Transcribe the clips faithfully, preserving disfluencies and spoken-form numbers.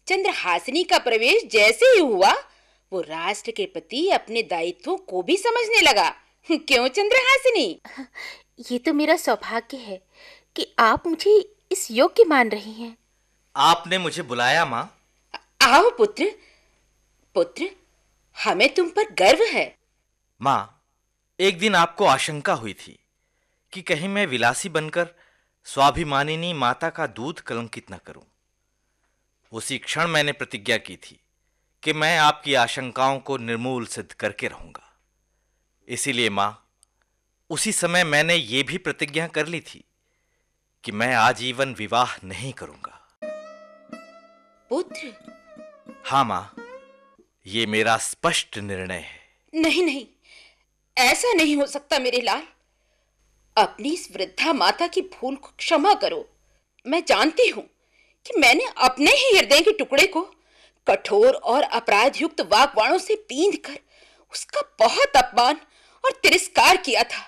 चंद्रहासिनी का प्रवेश जैसे ही हुआ, वो राष्ट्र के प्रति अपने दायित्वों को भी समझने लगा। क्यों चंद्रहासिनी? ये तो मेरा सौभाग्य है कि आप मुझे इस योग्य मान रही हैं। आपने मुझे बुलाया माँ? आओ पुत्र। पुत्र, हमें तुम पर गर्व है। माँ, एक दिन आपको आशंका हुई थी कि कहीं मैं विलासी बनकर स्वाभिमानिनी माता का दूध कलंकित न करूं। उसी क्षण मैंने प्रतिज्ञा की थी कि मैं आपकी आशंकाओं को निर्मूल सिद्ध करके रहूंगा। इसीलिए माँ, उसी समय मैंने ये भी प्रतिज्ञा कर ली थी कि मैं आजीवन विवाह नहीं करूंगा। पुत्र। हाँ माँ, ये मेरा स्पष्ट निर्णय है। नहीं नहीं, ऐसा नहीं हो सकता मेरे लाल। अपनी इस वृद्धा माता की भूल को क्षमा करो। मैं जानती हूं कि मैंने अपने ही हृदय के टुकड़े को कठोर और अपराध युक्त वाग्बाणों से बींध कर उसका बहुत अपमान और तिरस्कार किया था,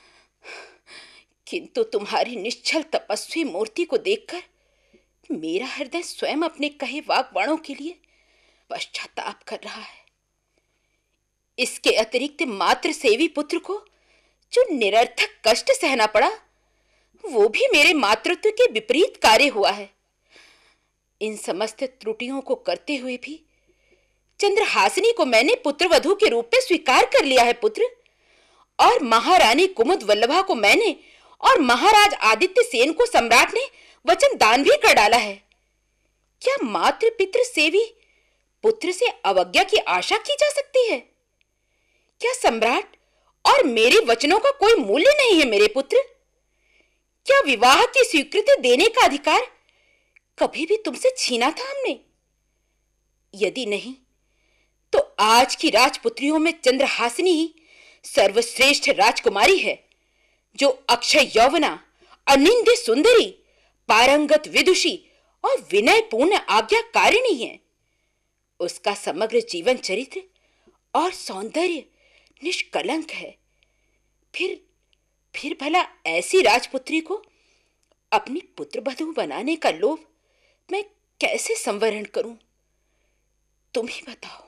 किंतु तुम्हारी निश्चल तपस्वी मूर्ति को देखकर मेरा हृदय स्वयं अपने कहे वाग्बाणों के लिए पश्चाताप कर रहा है। इसके अतिरिक्त मात्र सेवी पुत्र को जो निरर्थक कष्ट सहना पड़ा, वो भी मेरे मातृत्व के विपरीत कार्य हुआ है। इन समस्त त्रुटियों को करते हुए भी चंद्रहासिनी को मैंने पुत्रवधू के रूप में स्वीकार कर लिया है पुत्र, और महारानी कुमुद वल्लभा को मैंने और महाराज आदित्य सेन को सम्राट ने वचन दान भी कर डाला है। क्या मातृ पितृ सेवी पुत्र से अवज्ञा की आशा की जा सकती है? क्या सम्राट और मेरे वचनों का कोई मूल्य नहीं है मेरे पुत्र? क्या विवाह की स्वीकृति देने का अधिकार कभी भी तुमसे छीना था हमने? यदि नहीं, तो आज की राजपुत्रियों में चंद्रहासिनी ही सर्वश्रेष्ठ राजकुमारी है, जो अक्षय यौवना, अनिंद्य सुंदरी, पारंगत विदुषी और विनयपूर्ण आज्ञाकारिणी है। उसका समग्र जीवन चरित्र और सौंदर्य निष्कलंक है। फिर फिर भला ऐसी राजपुत्री को अपनी पुत्रवधू बनाने का लोभ मैं कैसे संवरण करूं? तुम ही बताओ।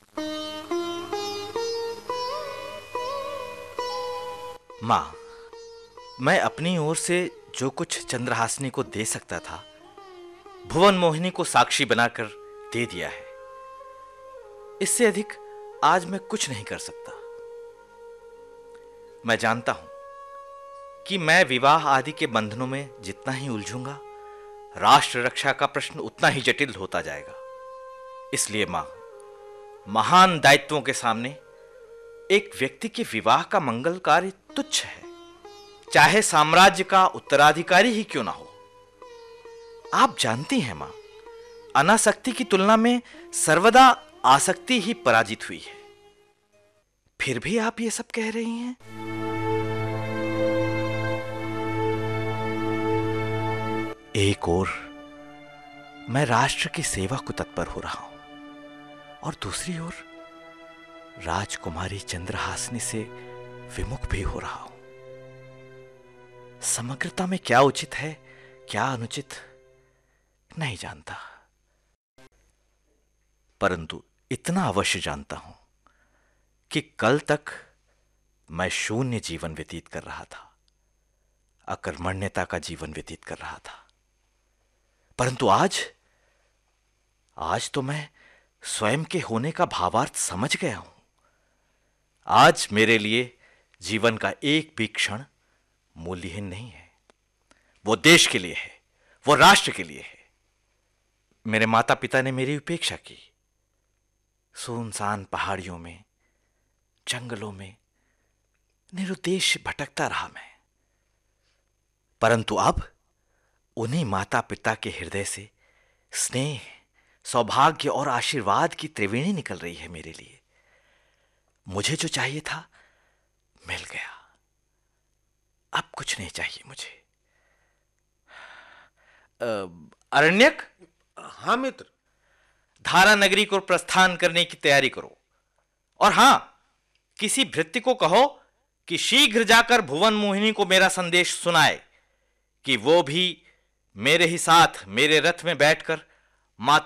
माँ, मैं अपनी ओर से जो कुछ चंद्रहासिनी को दे सकता था, भुवन मोहिनी को साक्षी बनाकर दे दिया है। इससे अधिक आज मैं कुछ नहीं कर सकता। मैं जानता हूं कि मैं विवाह आदि के बंधनों में जितना ही उलझूंगा, राष्ट्र रक्षा का प्रश्न उतना ही जटिल होता जाएगा। इसलिए मां, महान दायित्वों के सामने एक व्यक्ति के विवाह का मंगल कार्य तुच्छ है, चाहे साम्राज्य का उत्तराधिकारी ही क्यों ना हो। आप जानती हैं मां, अनासक्ति की तुलना में सर्वदा आसक्ति ही पराजित हुई है। फिर भी आप ये सब कह रही हैं। एक ओर मैं राष्ट्र की सेवा को तत्पर हो रहा हूं, और दूसरी ओर राजकुमारी चंद्रहासिनी से विमुख भी हो रहा हूं। समग्रता में क्या उचित है, क्या अनुचित, नहीं जानता, परंतु इतना अवश्य जानता हूं कि कल तक मैं शून्य जीवन व्यतीत कर रहा था, अकर्मण्यता का जीवन व्यतीत कर रहा था। परंतु आज आज तो मैं स्वयं के होने का भावार्थ समझ गया हूं। आज मेरे लिए जीवन का एक भी क्षण मूल्यहीन नहीं है। वो देश के लिए है, वो राष्ट्र के लिए है। मेरे माता पिता ने मेरी उपेक्षा की। सुनसान पहाड़ियों में, जंगलों में निरुद्देश्य भटकता रहा मैं। परंतु अब उन्हीं माता पिता के हृदय से स्नेह, सौभाग्य और आशीर्वाद की त्रिवेणी निकल रही है मेरे लिए। मुझे जो चाहिए था मिल गया। अब कुछ नहीं चाहिए मुझे। अरण्यक। हाँ मित्र। धारा नगरी को प्रस्थान करने की तैयारी करो, और हां, किसी भृत्य को कहो कि शीघ्र जाकर भुवन मोहिनी को मेरा संदेश सुनाए कि वो भी मेरे ही साथ मेरे रथ में बैठकर माता